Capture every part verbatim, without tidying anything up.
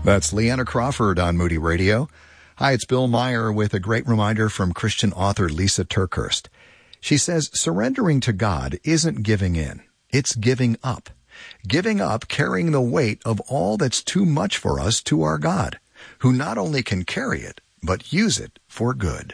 That's Leanna Crawford on Moody Radio. Hi, it's Bill Meyer with a great reminder from Christian author Lisa TerKeurst. She says, surrendering to God isn't giving in. It's giving up. Giving up carrying the weight of all that's too much for us to our God, who not only can carry it, but use it for good.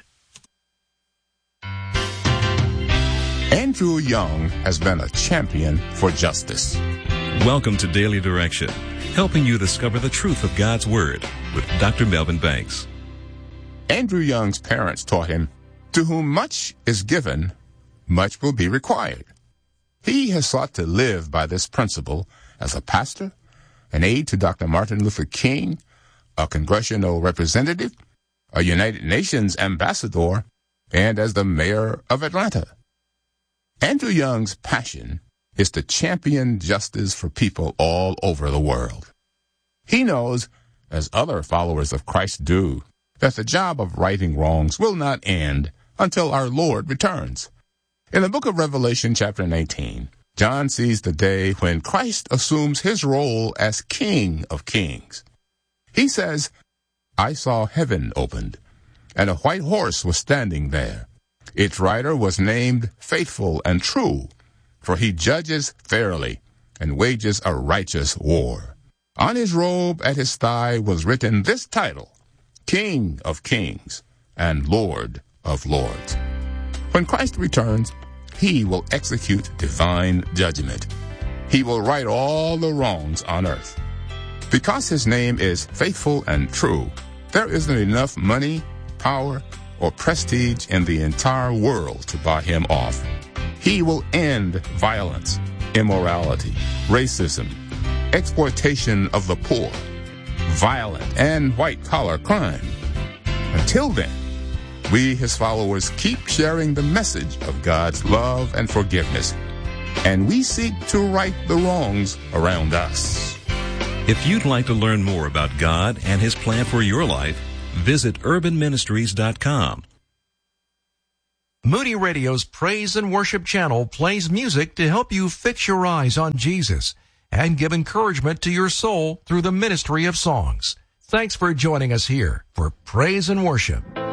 Andrew Young has been a champion for justice. Welcome to Daily Direction, helping you discover the truth of God's Word with Doctor Melvin Banks. Andrew Young's parents taught him, to whom much is given, much will be required. He has sought to live by this principle as a pastor, an aide to Doctor Martin Luther King, a congressional representative, a United Nations ambassador, and as the mayor of Atlanta. Andrew Young's passion is to champion justice for people all over the world. He knows, as other followers of Christ do, that the job of righting wrongs will not end until our Lord returns. In the book of Revelation, chapter nineteen, John sees the day when Christ assumes his role as King of Kings. He says, I saw heaven opened, and a white horse was standing there. Its rider was named Faithful and True, for he judges fairly and wages a righteous war. On his robe at his thigh was written this title, King of Kings and Lord of Lords. When Christ returns, he will execute divine judgment. He will right all the wrongs on earth. Because his name is Faithful and True, there isn't enough money, power, or prestige in the entire world to buy him off. He will end violence, immorality, racism, exploitation of the poor, violent and white-collar crime. Until then, we, his followers, keep sharing the message of God's love and forgiveness, and we seek to right the wrongs around us. If you'd like to learn more about God and his plan for your life, visit urban ministries dot com. Moody Radio's Praise and Worship channel plays music to help you fix your eyes on Jesus and give encouragement to your soul through the ministry of songs. Thanks for joining us here for Praise and Worship.